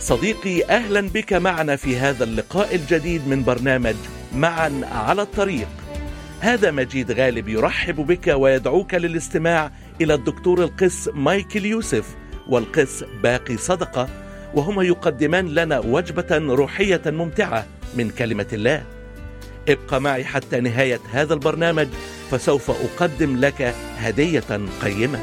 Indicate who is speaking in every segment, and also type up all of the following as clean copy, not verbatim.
Speaker 1: صديقي، أهلا بك معنا في هذا اللقاء الجديد من برنامج معا على الطريق. هذا مجيد غالب يرحب بك ويدعوك للاستماع إلى الدكتور القس مايكل يوسف والقس باقي صدقة، وهما يقدمان لنا وجبة روحية ممتعة من كلمة الله. ابقى معي حتى نهاية هذا البرنامج، فسوف أقدم لك هدية قيمة.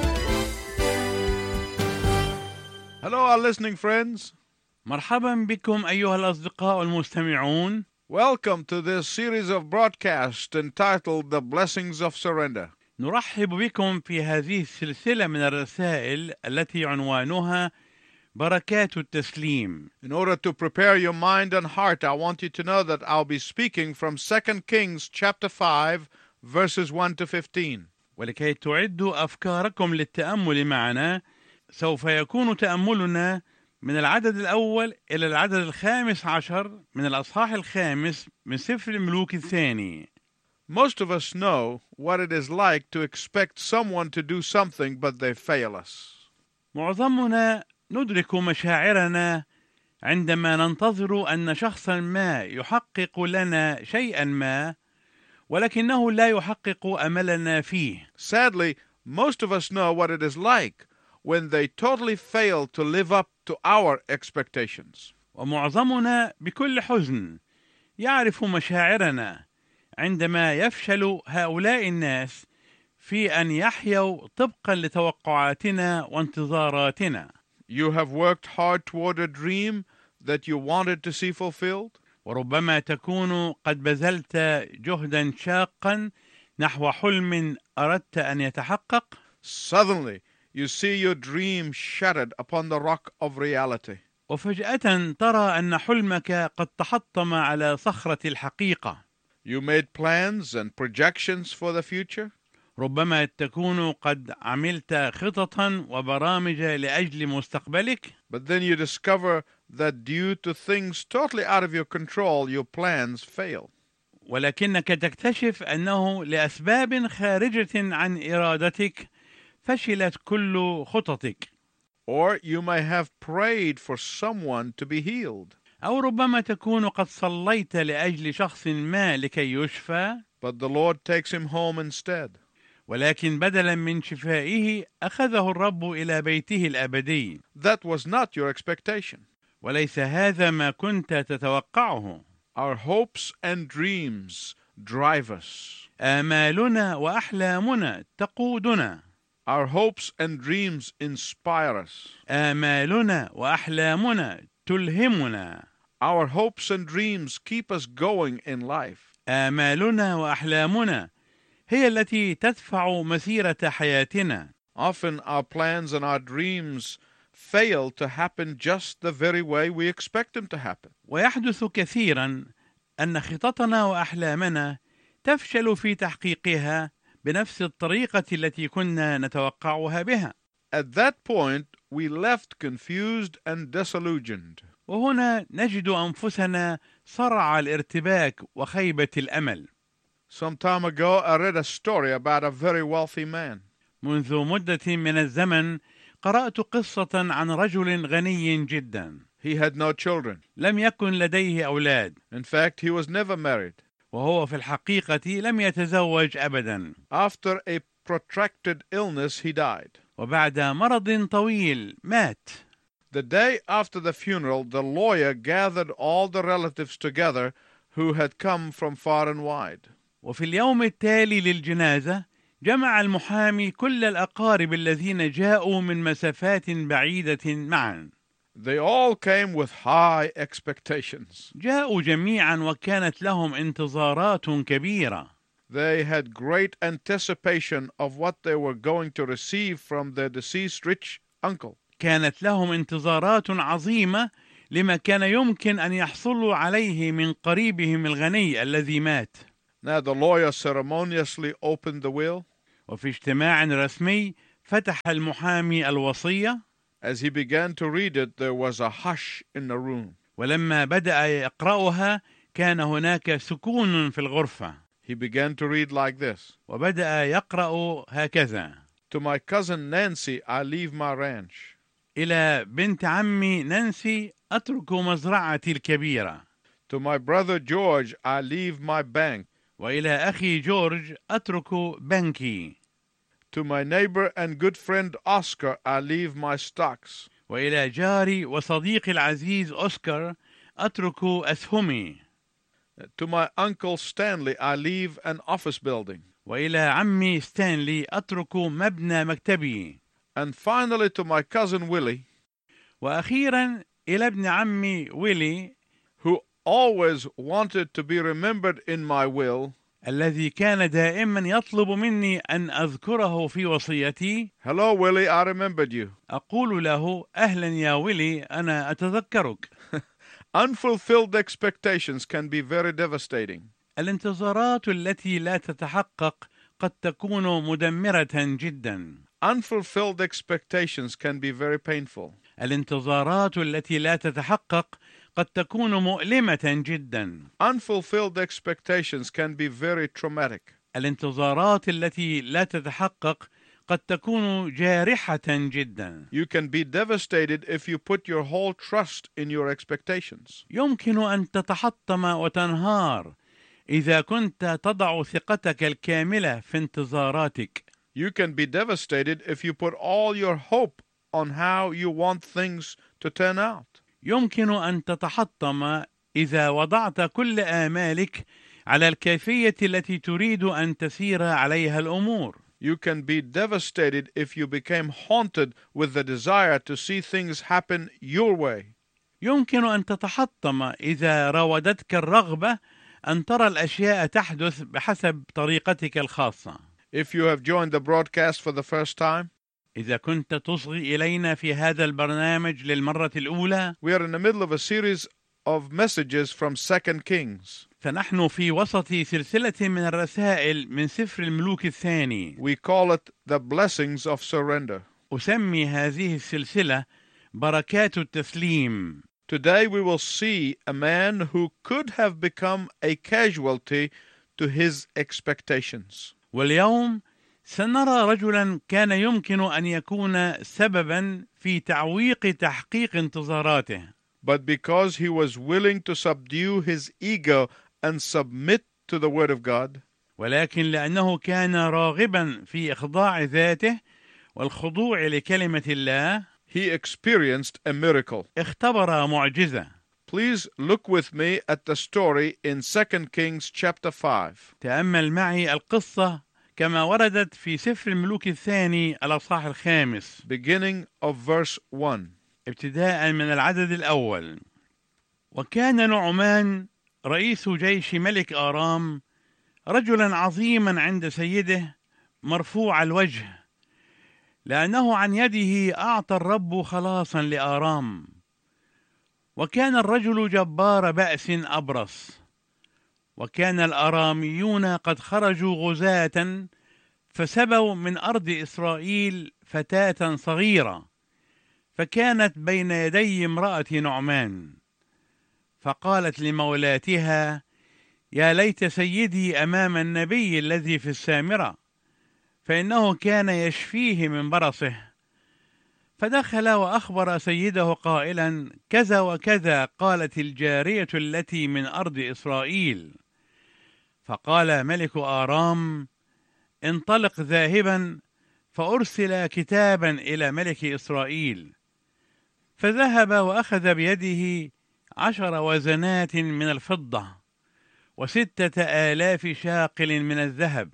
Speaker 2: Hello, our listening friends.
Speaker 3: مرحبا بكم أيها الأصدقاء المستمعون.
Speaker 2: Welcome to this series of broadcasts entitled The Blessings of Surrender.
Speaker 3: نرحب بكم في هذه السلسلة من الرسائل التي عنوانها بركات التسليم.
Speaker 2: In order to prepare your mind and heart, I want you to know that I'll be speaking from 2 Kings chapter 5, verses 1 to 15.
Speaker 3: ولكي تعدوا أفكاركم للتأمل معنا، سوف يكون تأملنا من العدد الأول إلى العدد 15 من الأصحاح 5 من سفر الملوك الثاني.
Speaker 2: Most of us know what it is like to expect someone to do something but they fail us.
Speaker 3: معظمنا ندرك مشاعرنا عندما ننتظر أن شخصا ما يحقق لنا شيئا ما، ولكنه لا يحقق أملنا فيه.
Speaker 2: Sadly, most of us know what it is like when they totally fail to live up to our expectations.
Speaker 3: ومعظمنا بكل حزن يعرف مشاعرنا عندما يفشل هؤلاء الناس في أن يحيوا طبقا لتوقعاتنا وانتظاراتنا.
Speaker 2: You have worked hard toward a dream that you wanted to see fulfilled.
Speaker 3: وربما تكون قد بذلت جهدا شاقا نحو حلم أردت أن يتحقق.
Speaker 2: Suddenly, you see your dream shattered upon the rock of reality.
Speaker 3: وفجأة ترى أن حلمك قد تحطم على صخرة الحقيقة.
Speaker 2: You made plans and projections for the future.
Speaker 3: ربما تكون قد عملت خططا وبرامج لأجل مستقبلك.
Speaker 2: But then you discover that due to things totally out of your control, your plans fail.
Speaker 3: ولكنك تكتشف أنه لأسباب خارجة عن إرادتك فشلت كل خططك.
Speaker 2: Or you may have prayed for someone to be healed.
Speaker 3: أو ربما تكون قد صليت لأجل شخص ما لكي يشفى،
Speaker 2: But the Lord takes him home instead.
Speaker 3: ولكن بدلا من شفائه أخذه الرب إلى بيته الأبدي.
Speaker 2: That was not your expectation.
Speaker 3: وليس هذا ما كنت تتوقعه.
Speaker 2: Our hopes and dreams drive us.
Speaker 3: آمالنا وأحلامنا تقودنا.
Speaker 2: Our hopes and dreams inspire us.
Speaker 3: آمالنا وأحلامنا تلهمنا.
Speaker 2: Our hopes and dreams keep us going in life.
Speaker 3: آمالنا وأحلامنا هي التي تدفع مسيرة حياتنا.
Speaker 2: Often our plans and our dreams fail to happen just the very way we expect them to happen.
Speaker 3: ويحدث كثيرا أن خططنا وأحلامنا تفشل في تحقيقها بنفس الطريقة التي كنا نتوقعها بها.
Speaker 2: At that point, we left confused and disillusioned.
Speaker 3: وهنا نجد أنفسنا صرع الارتباك وخيبة الأمل.
Speaker 2: Some time ago, I read a story about a very wealthy man.
Speaker 3: منذ مدة من الزمن قرأت قصة عن رجل غني جدا.
Speaker 2: He had no children.
Speaker 3: لم يكن لديه أولاد.
Speaker 2: In fact, he was never married.
Speaker 3: وهو في الحقيقة لم يتزوج أبدا.
Speaker 2: After a protracted illness, he died.
Speaker 3: وبعد مرض طويل مات.
Speaker 2: The day after the funeral, the lawyer gathered all the relatives together who had come from far and wide.
Speaker 3: وفي اليوم التالي للجنازة جمع المحامي كل الأقارب الذين جاءوا من مسافات بعيدة معا.
Speaker 2: They all came with high expectations.
Speaker 3: جاءوا جميعا وكانت لهم انتظارات كبيرة.
Speaker 2: They had great anticipation of what they were going to receive from their deceased rich uncle.
Speaker 3: كانت لهم انتظارات عظيمة لما كان يمكن أن يحصلوا عليه من قريبهم الغني الذي مات.
Speaker 2: Now the lawyer ceremoniously opened the will.
Speaker 3: وفي اجتماع رسمي فتح المحامي الوصية.
Speaker 2: As he began to read it, there was a hush in the room.
Speaker 3: ولما بدأ يقرأها كان هناك سكون في الغرفة.
Speaker 2: He began to read like this.
Speaker 3: وبدأ يقرأ هكذا:
Speaker 2: To my cousin Nancy, I leave my ranch.
Speaker 3: إلى بنت عمي نانسي أترك مزرعتي الكبيرة.
Speaker 2: To my brother George, I leave my bank.
Speaker 3: وإلى أخي جورج أترك بنكي.
Speaker 2: To my neighbor and good friend Oscar, I leave my stocks.
Speaker 3: وإلى جاري وصديقي العزيز أوسكار أترك أسهمي.
Speaker 2: To my uncle Stanley, I leave an office building.
Speaker 3: وإلى عمي ستانلي أترك مبنى مكتبي.
Speaker 2: And finally to my cousin Willie,
Speaker 3: وأخيرا إلى ابن عمي ويلي
Speaker 2: who always wanted to be remembered in my will.
Speaker 3: الذي كان دائما يطلب مني أن أذكره في وصيتي.
Speaker 2: Hello Willie, I remembered you.
Speaker 3: أقول له أهلا يا ويلي، أنا أتذكرك.
Speaker 2: Unfulfilled expectations can be very devastating.
Speaker 3: الانتظارات التي لا تتحقق قد تكون مدمرة جدا.
Speaker 2: Unfulfilled expectations can be very painful.
Speaker 3: الانتظارات التي لا تتحقق قد تكون مؤلمة جدا.
Speaker 2: Unfulfilled expectations can be very traumatic.
Speaker 3: الانتظارات التي لا تتحقق قد تكون جارحة جدا.
Speaker 2: You can be devastated if you put your whole trust in your expectations.
Speaker 3: يمكن أن تتحطم وتنهار إذا كنت تضع ثقتك الكاملة في انتظاراتك.
Speaker 2: You can be devastated if you put all your hope on how you want things to turn out.
Speaker 3: يمكن أن تتحطم إذا وضعت كل آمالك على الكيفية التي تريد أن تسير عليها الأمور.
Speaker 2: You can be devastated if you became haunted with the desire to see things happen your way.
Speaker 3: يمكن أن تتحطم إذا راودتك الرغبة أن ترى الأشياء تحدث بحسب طريقتك الخاصة.
Speaker 2: If you have joined the broadcast for the first time,
Speaker 3: إذا كنت تصغي إلينا في هذا البرنامج للمرة الأولى،
Speaker 2: we are in the middle of a series of messages from 2 Kings.
Speaker 3: فنحن في وسط سلسلة من الرسائل من سفر الملوك الثاني.
Speaker 2: We call it the blessings of surrender.
Speaker 3: أسمي هذه السلسلة بركات التسليم.
Speaker 2: Today we will see a man who could have become a casualty to his expectations.
Speaker 3: واليوم سنرى رجلا كان يمكن أن يكون سببا في تعويق تحقيق انتظاراته.
Speaker 2: But because he was willing to subdue his ego and submit to the word of God,
Speaker 3: ولكن لأنه كان راغبا في إخضاع ذاته والخضوع لكلمة الله،
Speaker 2: he experienced a miracle.
Speaker 3: اختبر معجزة.
Speaker 2: Please look with me at the story in 2 Kings chapter 5.
Speaker 3: تأمل معي القصة كما وردت في سفر الملوك الثاني الأصحاح الخامس،
Speaker 2: beginning of verse 1.
Speaker 3: ابتداء من العدد الأول. وكان نعمان رئيس جيش ملك آرام رجلا عظيما عند سيده مرفوع الوجه، لأنه عن يده أعطى الرب خلاصا لآرام. وكان الرجل جبار بأس أبرص. وكان الآراميون قد خرجوا غزاة فسبوا من أرض إسرائيل فتاة صغيرة، فكانت بين يدي امرأة نعمان، فقالت لمولاتها: يا ليت سيدي أمام النبي الذي في السامرة، فإنه كان يشفيه من برصه. فدخل وأخبر سيده قائلا: كذا وكذا قالت الجارية التي من أرض إسرائيل. فقال ملك آرام: انطلق ذاهبا فأرسل كتابا إلى ملك إسرائيل. فذهب وأخذ بيده 10 وزنات من الفضة، 6,000 شاقل من الذهب،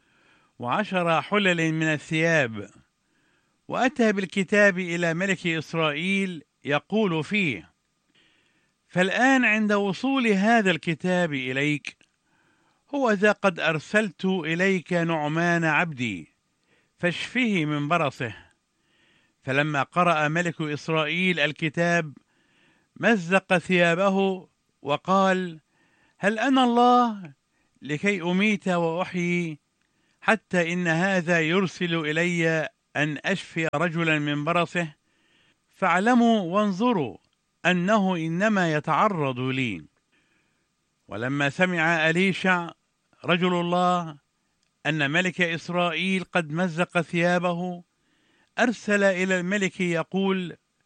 Speaker 3: 10 حلل من الثياب، وأتى بالكتاب إلى ملك إسرائيل يقول فيه: فالآن عند وصول هذا الكتاب إليك، هو ذا قد أرسلت إليك نعمان عبدي، فاشفه من برصه. فلما قرأ ملك إسرائيل الكتاب مزق ثيابه وقال: هل أنا الله لكي أميت وأحيي؟ حتى إن هذا يرسل إلي أن أشفي رجلا من برصه؟ فاعلموا وانظروا أنه إنما يتعرض لي. ولما سمع أليشع رجل الله أن ملك إسرائيل قد مزق ثيابه، أرسل إلى الملك يقول: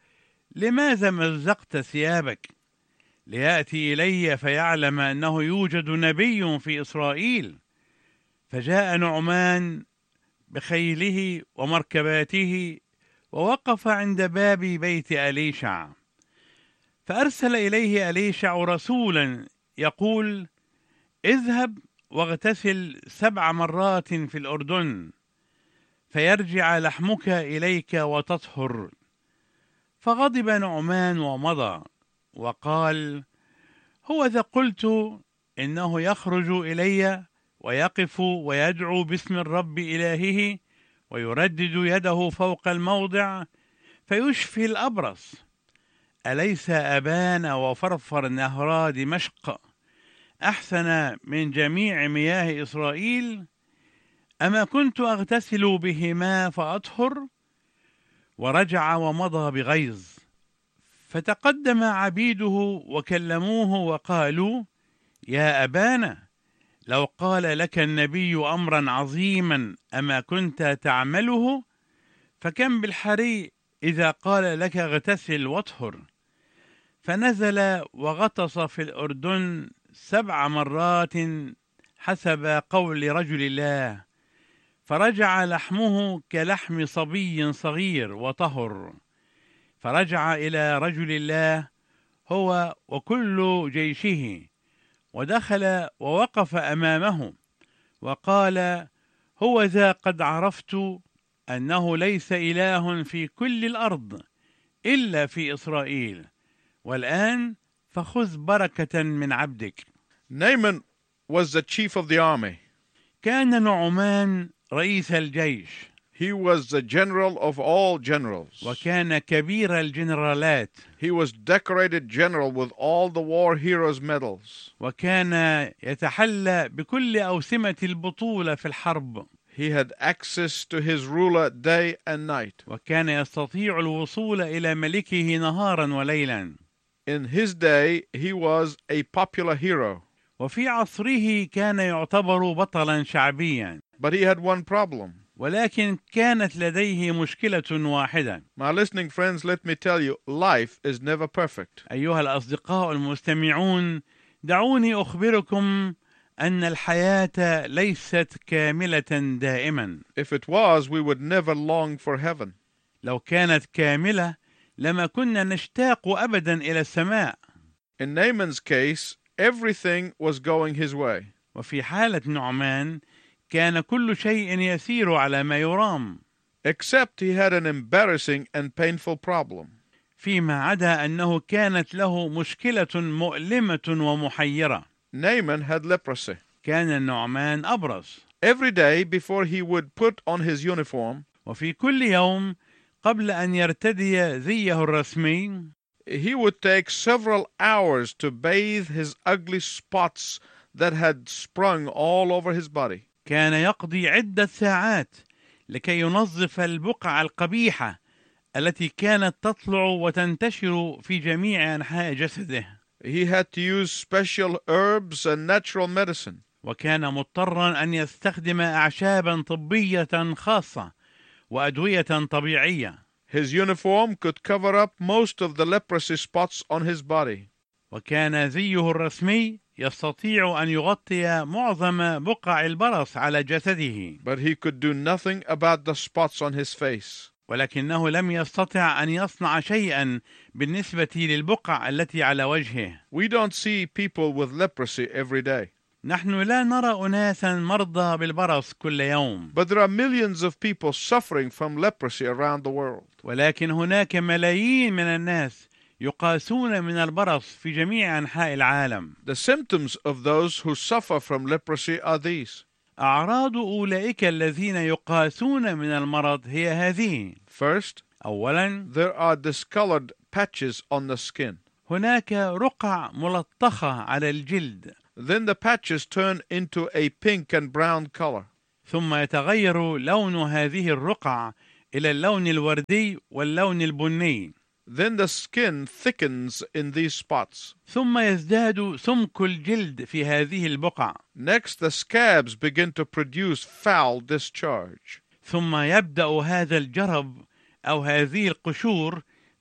Speaker 3: لماذا مزقت ثيابك؟ ليأتي إلي فيعلم أنه يوجد نبي في إسرائيل. فجاء نعمان بخيله ومركباته ووقف عند باب بيت أليشع، فأرسل إليه أليشع رسولا يقول: اذهب واغتسل 7 مرات في الأردن فيرجع لحمك إليك وتطهر. فغضب نعمان ومضى وقال: هوذا قلت إنه يخرج إلي ويقف ويدعو باسم الرب إلهه ويردد يده فوق الموضع فيشفي الأبرص. أليس أبان وفرفر نهرا دمشق أحسن من جميع مياه إسرائيل؟ أما كنت أغتسل بهما فأطهر؟ ورجع ومضى بغيظ. فتقدم عبيده وكلموه وقالوا: يا أبانا، لو قال لك النبي أمرا عظيما أما كنت تعمله؟ فكم بالحري إذا قال لك اغتسل واطهر. فنزل وغطس في الأردن 7 مرات حسب قول رجل الله، فرجع لحمه كلحم صبي صغير وطهر. فرجع إلى رجل الله هو وكل جيشه، ودخل ووقف أمامه وقال: هوذا قد عرفت أنه ليس إله في كل الأرض إلا في إسرائيل، والآن فخذ بركة من عبدك.
Speaker 2: Naaman was the chief of the army.
Speaker 3: كان نعمان رئيس الجيش.
Speaker 2: He was the general of all generals.
Speaker 3: وكان كبير الجنرالات.
Speaker 2: He was decorated general with all the war heroes medals.
Speaker 3: وكان يتحلى بكل أوسمة البطولة في الحرب.
Speaker 2: He had access to his ruler day and night.
Speaker 3: وكان يستطيع الوصول إلى ملكه نهارا وليلا.
Speaker 2: In his day, he was a popular hero.
Speaker 3: وفي عصره كان يعتبر بطلا شعبيا.
Speaker 2: But he had one problem.
Speaker 3: ولكن كانت لديه مشكلة واحدة.
Speaker 2: My listening friends, let me tell you, life is never perfect.
Speaker 3: أيها الأصدقاء المستمعون، دعوني أخبركم أن الحياة ليست كاملة دائما.
Speaker 2: If it was, we would never long for heaven.
Speaker 3: لو كانت كاملة لما كنا نشتاق أبدا إلى السماء.
Speaker 2: In Naaman's case, everything was going his way.
Speaker 3: وفي حالة نعمان كان كل شيء يسير على ما يرام.
Speaker 2: Except he had an embarrassing and painful problem.
Speaker 3: فيما عدا أنه كانت له مشكلة مؤلمة ومحيرة.
Speaker 2: Naaman had leprosy.
Speaker 3: كان النعمان أبرص.
Speaker 2: Every day before he would put on his uniform,
Speaker 3: وفي كل يوم قبل أن يرتدي زيه الرسمي،
Speaker 2: he would take several hours to bathe his ugly spots that had sprung all over his body.
Speaker 3: كان يقضي عدة ساعات لكي ينظف البقع القبيحة التي كانت تطلع وتنتشر في جميع أنحاء جسده.
Speaker 2: He had to use special herbs and natural medicine.
Speaker 3: وكان مضطرا أن يستخدم أعشابا طبية خاصة وأدوية طبيعية.
Speaker 2: His uniform could cover up most of the leprosy spots on his body.
Speaker 3: وكان زيه الرسمي يستطيع أن يغطي معظم بقع البرص على جسده.
Speaker 2: But he could do nothing about the spots on his face.
Speaker 3: ولكنه لم يستطع أن يصنع شيئا بالنسبة للبقع التي على وجهه.
Speaker 2: We don't see people with leprosy every day.
Speaker 3: نحن لا نرى أناسا مرضى بالبرص كل يوم.
Speaker 2: But there are millions of people suffering from leprosy around the world.
Speaker 3: ولكن هناك ملايين من الناس يقاسون من البرص في جميع أنحاء العالم.
Speaker 2: The symptoms of those who suffer from leprosy are these.
Speaker 3: أعراض أولئك الذين يقاسون من المرض هي هذه.
Speaker 2: First,
Speaker 3: أولا،
Speaker 2: there are discolored patches on the skin.
Speaker 3: هناك رقع ملطخة على الجلد.
Speaker 2: Then the patches turn into a pink and brown color.
Speaker 3: ثم يتغير لون هذه الرقع إلى اللون الوردي واللون البني.
Speaker 2: Then the skin thickens in these spots.
Speaker 3: ثم يزداد سمك الجلد في هذه البقع.
Speaker 2: Next, the scabs begin to produce foul discharge.
Speaker 3: ثم يبدأ هذا الجرب أو هذه القشور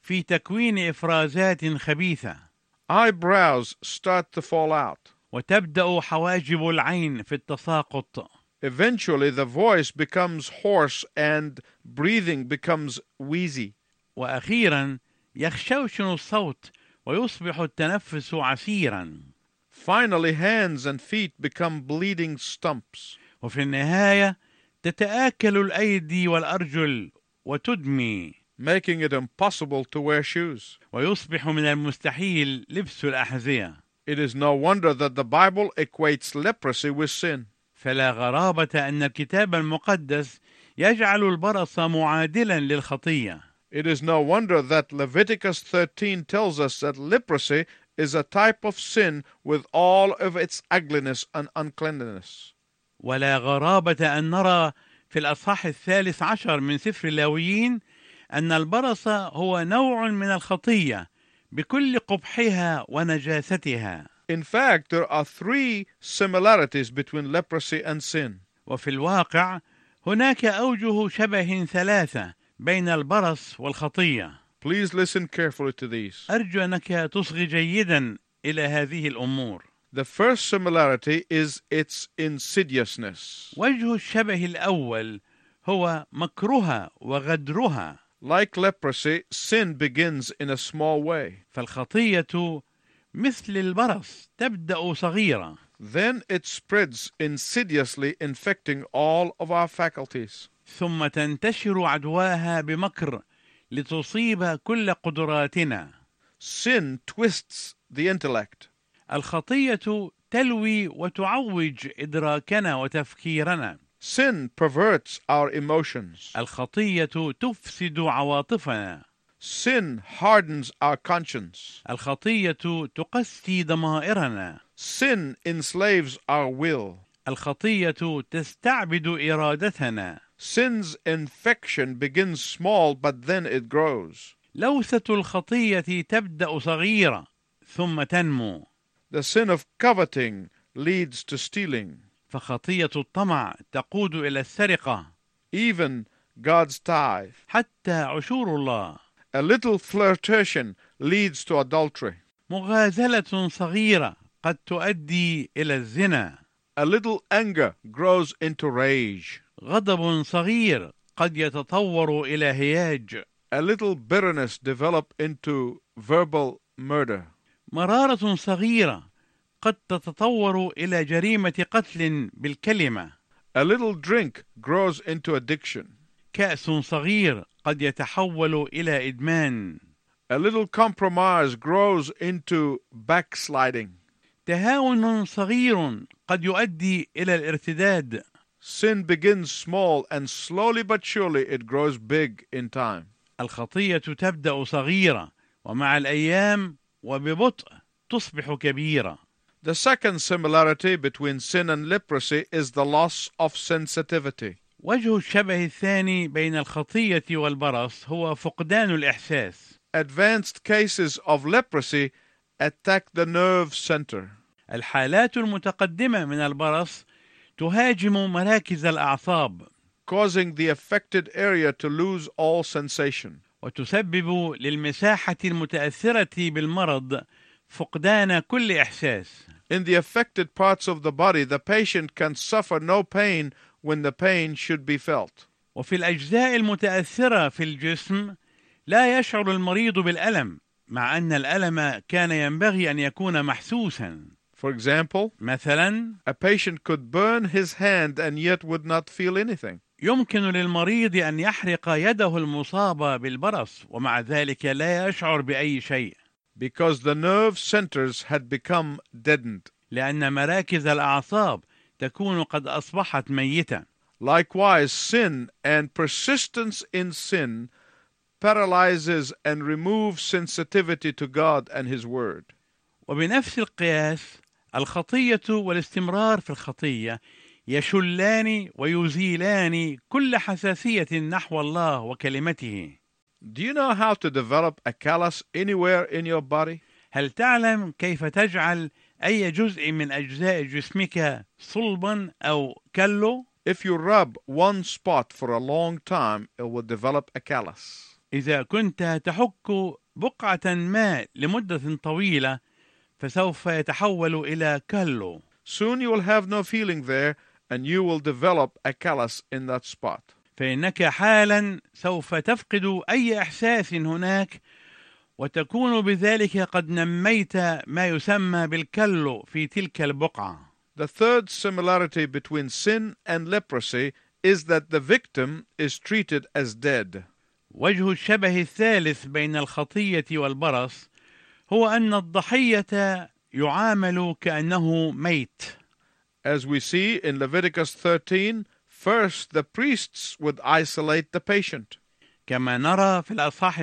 Speaker 3: في تكوين إفرازات خبيثة،
Speaker 2: eyebrows start to fall out.
Speaker 3: وتبدأ حواجب العين في التساقط.
Speaker 2: Eventually, the voice becomes hoarse and breathing becomes wheezy.
Speaker 3: وأخيرا يخشوشن الصوت ويصبح التنفس عسيرا.
Speaker 2: Finally, hands and feet become bleeding stumps.
Speaker 3: وفي النهاية تتآكل الأيدي والأرجل وتدمي،
Speaker 2: making it impossible to wear shoes.
Speaker 3: ويصبح من المستحيل لبس الأحذية.
Speaker 2: It is no wonder that the Bible equates leprosy with sin.
Speaker 3: فلا غرابة أن الكتاب المقدس يجعل البرص معادلا للخطية.
Speaker 2: It is no wonder that Leviticus 13 tells us that leprosy is a type of sin with all of its ugliness and uncleanliness.
Speaker 3: ولا غرابة أن نرى في الأصحاح 13 من سفر اللاويين أن البرص هو نوع من الخطية بكل قبحها ونجاستها.
Speaker 2: In fact, there are 3 similarities between leprosy and sin.
Speaker 3: وفي الواقع هناك أوجه شبه 3 بين البرص والخطية.
Speaker 2: Please listen carefully to these.
Speaker 3: أرجو أنك تصغي جيدا إلى هذه الأمور.
Speaker 2: The first similarity is its insidiousness.
Speaker 3: وجه الشبه الأول هو مكرها وغدرها.
Speaker 2: Like leprosy, sin begins in a small way.
Speaker 3: فالخطية مثل البرص تبدأ صغيرة.
Speaker 2: Then it spreads insidiously, infecting all of our faculties.
Speaker 3: ثم تنتشر عدواها بمكر لتصيب كل قدراتنا.
Speaker 2: Sin twists the intellect.
Speaker 3: الخطية تلوي وتعوج إدراكنا وتفكيرنا.
Speaker 2: Sin perverts our emotions.
Speaker 3: الخطية تفسد عواطفنا.
Speaker 2: Sin hardens our conscience.
Speaker 3: الخطية تقسي ضمائرنا.
Speaker 2: Sin enslaves our will.
Speaker 3: الخطية تستعبد إرادتنا.
Speaker 2: Sin's infection begins small, but then it grows.
Speaker 3: لوثة الخطية تبدأ صغيرة ثم تنمو.
Speaker 2: The sin of coveting leads to stealing.
Speaker 3: فخطية الطمع تقود إلى السرقة.
Speaker 2: Even God's tithe.
Speaker 3: حتى عشور الله.
Speaker 2: A little flirtation leads to adultery.
Speaker 3: مغازلة صغيرة قد تؤدي إلى الزنا.
Speaker 2: A little anger grows into rage.
Speaker 3: غضب صغير قد يتطور إلى هياج.
Speaker 2: A little bitterness develops into verbal murder.
Speaker 3: مرارة صغيرة قد تتطور إلى جريمة قتل بالكلمة.
Speaker 2: A little drink grows into addiction.
Speaker 3: كأس صغير قد يتحول إلى إدمان.
Speaker 2: A little compromise grows into backsliding.
Speaker 3: تهاون صغير قد يؤدي إلى الارتداد.
Speaker 2: Sin begins small and slowly but surely it grows big in time.
Speaker 3: الخطية تبدأ صغيرة ومع الأيام وببطء تصبح كبيرة.
Speaker 2: The second similarity between sin and leprosy is the loss of sensitivity.
Speaker 3: وجه الشبه الثاني بين الخطية والبرص هو فقدان الإحساس.
Speaker 2: Advanced cases of leprosy attack the nerve center.
Speaker 3: الحالات المتقدمة من البرص تهاجم مراكز الأعصاب.
Speaker 2: Causing the affected area to lose all sensation.
Speaker 3: وتسبب للمساحة المتأثرة بالمرض فقدان كل إحساس.
Speaker 2: In the affected parts of the body, the patient can suffer no pain when the pain should be felt.
Speaker 3: وفي الأجزاء المتأثرة في الجسم لا يشعر المريض بالألم مع أن الألم كان ينبغي أن يكون محسوسا.
Speaker 2: For example,
Speaker 3: مثلا
Speaker 2: a patient could burn his hand and yet would not feel anything.
Speaker 3: يمكن للمريض أن يحرق يده المصابة بالبرص ومع ذلك لا يشعر بأي شيء.
Speaker 2: Because the nerve centers had become deadened.
Speaker 3: لأن مراكز الأعصاب تكون قد أصبحت ميتة.
Speaker 2: Likewise, sin and persistence in sin paralyzes and removes sensitivity to God and His Word.
Speaker 3: وبنفس القياس الخطية والاستمرار في الخطية يشلان ويزيلان كل حساسية نحو الله وكلمته.
Speaker 2: Do you know how to develop a callus anywhere in your body?
Speaker 3: هل تعلم كيف تجعل أي جزء من أجزاء جسمك صلبا أو كلو؟
Speaker 2: If you rub one spot for a long time, it will develop a callus.
Speaker 3: إذا كنت تحك بقعة ما لمدة طويلة فسوف يتحول إلى كالو.
Speaker 2: Soon you will have no feeling there, and you will develop a callus in that spot.
Speaker 3: فإنك حالا سوف تفقد أي إحساس هناك، وتكون بذلك قد نميت ما يسمى بالكلو في تلك البقعة.
Speaker 2: The third similarity between sin and leprosy is that the victim is treated as dead.
Speaker 3: وجه الشبه الثالث بين الخطية والبرص هو أن الضحية يعامل كأنه ميت.
Speaker 2: As we see in Leviticus 13, first the priests would isolate the patient.
Speaker 3: كما نرى في الأصحاح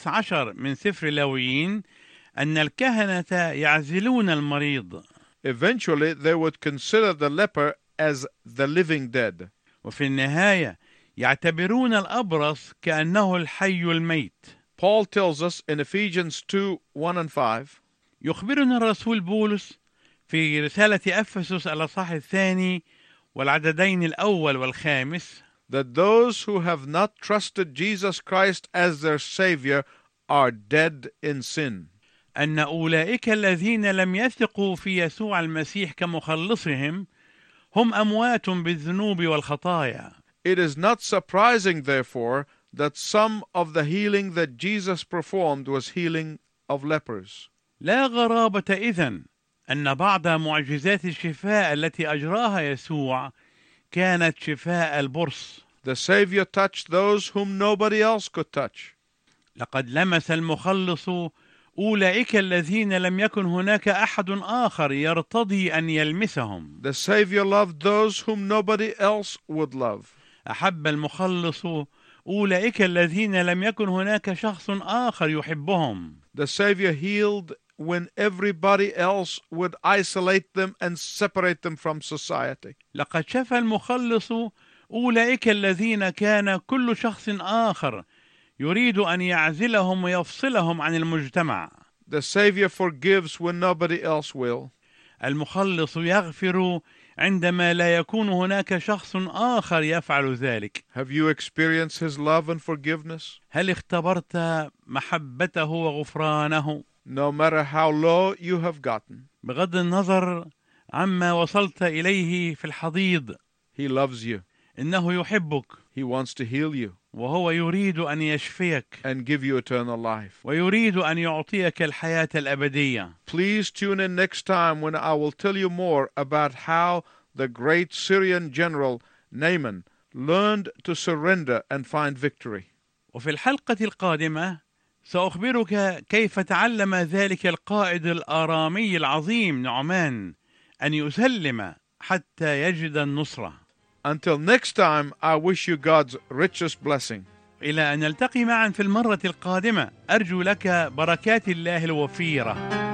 Speaker 3: 13 من سفر لاويين أن الكهنة يعزلون المريض.
Speaker 2: Eventually, they would consider the leper as the living dead.
Speaker 3: وفي النهاية يعتبرون الأبرص كأنه الحي الميت.
Speaker 2: Paul tells us in Ephesians 2:1-5,
Speaker 3: يخبرنا الرسول بولس في رسالة أفسس الأصحاح 2 والعددين الأول والخامس
Speaker 2: that those who have not trusted Jesus Christ as their Savior are dead in sin.
Speaker 3: أن أولئك الذين لم يثقوا في يسوع المسيح كمخلصهم هم أموات بالذنوب والخطايا.
Speaker 2: It is not surprising, therefore, that some of the healing that Jesus performed was healing of lepers.
Speaker 3: لا غرابة إذن أن بعض معجزات الشفاء التي أجراها يسوع كانت شفاء البرص.
Speaker 2: The Savior touched those whom nobody else could touch.
Speaker 3: لقد لمس المخلص أولئك الذين لم يكن هناك أحد آخر يرتضي أن يلمسهم.
Speaker 2: The Savior loved those whom nobody else would love.
Speaker 3: أحب المخلص أولئك الذين لم يكن هناك شخص آخر يحبهم.
Speaker 2: The Savior healed when everybody else would isolate them and separate them from society.
Speaker 3: لقد شفى المخلص أولئك الذين كان كل شخص آخر يريد أن يعزلهم ويفصلهم عن المجتمع.
Speaker 2: The Savior forgives when nobody else will.
Speaker 3: المخلص يغفر عندما لا يكون هناك شخص آخر يفعل ذلك.
Speaker 2: Have you experienced His love and forgiveness?
Speaker 3: هل اختبرت محبته وغفرانه؟
Speaker 2: No matter how low you have gotten,
Speaker 3: بغض النظر عما وصلت إليه في الحضيض،
Speaker 2: He loves you.
Speaker 3: إنه يحبك
Speaker 2: He wants to heal you
Speaker 3: وهو يريد أن يشفيك
Speaker 2: and give you eternal life.
Speaker 3: ويريد أن يعطيك الحياة الأبدية.
Speaker 2: Please tune in next time when I will tell you more about how the great Syrian general Naaman learned to surrender and find victory.
Speaker 3: وفي الحلقة القادمة سأخبرك كيف تعلم ذلك القائد الآرامي العظيم نعمان أن يسلم حتى يجد النصرة.
Speaker 2: Until next time, I wish you God's richest blessing.
Speaker 3: إلى أن نلتقي معا في المرة القادمة، أرجو لك بركات الله الوفيرة.